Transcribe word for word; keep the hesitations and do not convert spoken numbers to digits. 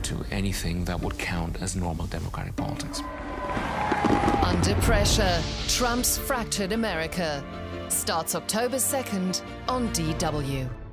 to anything that would count as normal democratic politics. Under Pressure, Trump's Fractured America starts October second on D W.